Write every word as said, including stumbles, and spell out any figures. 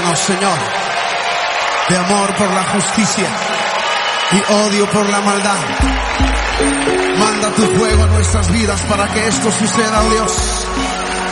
llénanos, Señor, de amor por la justicia y odio por la maldad. Manda tu fuego a nuestras vidas para que esto suceda, oh Dios.